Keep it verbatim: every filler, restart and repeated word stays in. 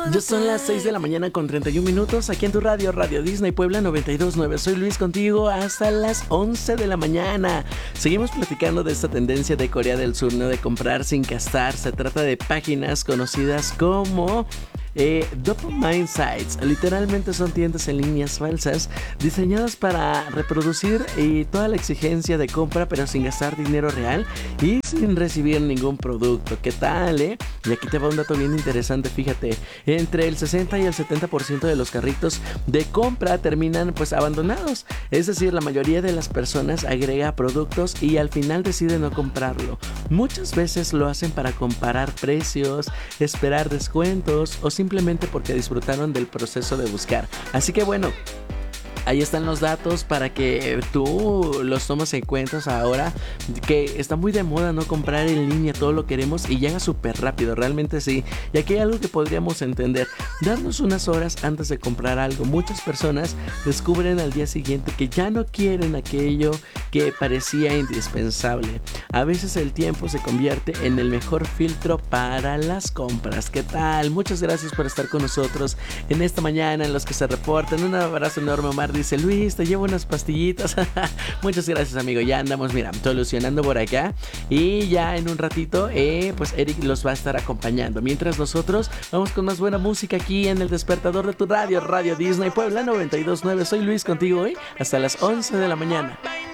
Ya son las seis de la mañana con treinta y un minutos aquí en tu radio, Radio Disney Puebla noventa y dos punto nueve. Soy Luis contigo hasta las once de la mañana. Seguimos platicando de esta tendencia de Corea del Sur, ¿no? De comprar sin gastar. Se trata de páginas conocidas como Eh, Dopamine Sites. Literalmente son tiendas en líneas falsas diseñadas para reproducir eh, toda la exigencia de compra, pero sin gastar dinero real y sin recibir ningún producto. ¿Qué tal, eh? Y aquí te va un dato bien interesante, fíjate. Entre el sesenta y el setenta por ciento de los carritos de compra terminan pues abandonados. Es decir, la mayoría de las personas agrega productos y al final decide no comprarlo. Muchas veces lo hacen para comparar precios, esperar descuentos o simplemente simplemente porque disfrutaron del proceso de buscar. Así que bueno, ahí están los datos para que tú los tomes en cuenta ahora, que está muy de moda no comprar en línea, todo lo queremos y llega súper rápido, realmente sí. Y aquí hay algo que podríamos entender: darnos unas horas antes de comprar algo. Muchas personas descubren al día siguiente que ya no quieren aquello que parecía indispensable. A veces el tiempo se convierte en el mejor filtro para las compras. ¿Qué tal? Muchas gracias por estar con nosotros en esta mañana, en los que se reportan. Un abrazo enorme, Omar. Dice: Luis, te llevo unas pastillitas. Muchas gracias, amigo. Ya andamos, mira, solucionando por acá. Y ya en un ratito, eh, pues Eric los va a estar acompañando. Mientras nosotros vamos con más buena música aquí en el despertador de tu radio, Radio Disney Puebla noventa y dos punto nueve. Soy Luis contigo hoy hasta las once de la mañana.